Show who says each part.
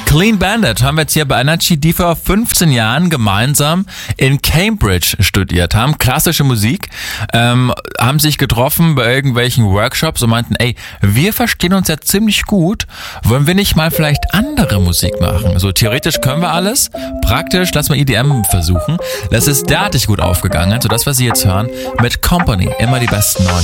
Speaker 1: Clean Bandit haben wir jetzt hier bei Energy, die vor 15 Jahren gemeinsam in Cambridge studiert haben. Klassische Musik, haben sich getroffen bei irgendwelchen Workshops und meinten, ey, wir verstehen uns ja ziemlich gut, wollen wir nicht mal vielleicht andere Musik machen? So theoretisch können wir alles, praktisch lass mal EDM versuchen. Das ist derartig gut aufgegangen, so das, was Sie jetzt hören, mit Company, immer die besten neuen.